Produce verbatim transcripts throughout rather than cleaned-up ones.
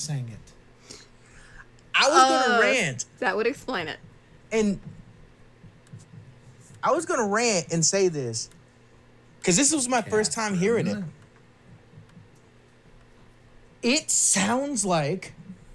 sang it. I was uh, gonna rant. That would explain it. And I was gonna rant and say this because this was my first time hearing it. It sounds like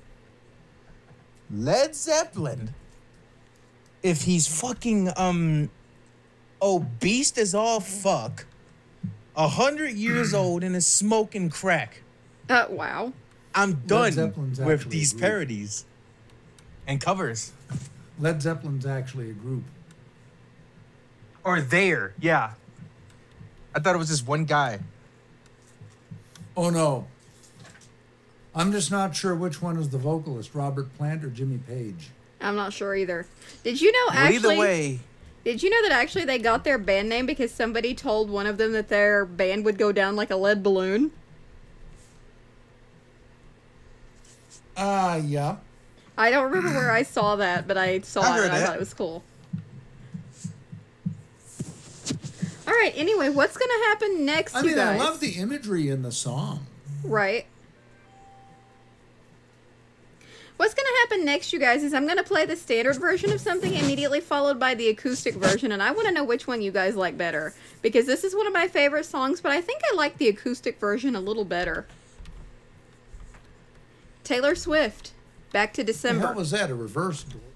Led Zeppelin if he's fucking um obese as all fuck, a hundred years old and is smoking crack. Uh, wow. I'm done with these parodies and covers. Led Zeppelin's actually a group. Or there, yeah. I thought it was just one guy. Oh, no. I'm just not sure which one is the vocalist, Robert Plant or Jimmy Page. I'm not sure either. Did you know actually... Well, either way... Did you know that actually they got their band name because somebody told one of them that their band would go down like a lead balloon? Ah, uh, yeah. I don't remember where I saw that, but I saw I it and I that. thought it was cool. All right, anyway, what's going to happen next, I you mean, guys? I love the imagery in the song. Right. What's going to happen next, you guys, is I'm going to play the standard version of something immediately followed by the acoustic version, and I want to know which one you guys like better. Because this is one of my favorite songs, but I think I like the acoustic version a little better. Taylor Swift, Back to December. How was that, a reverse?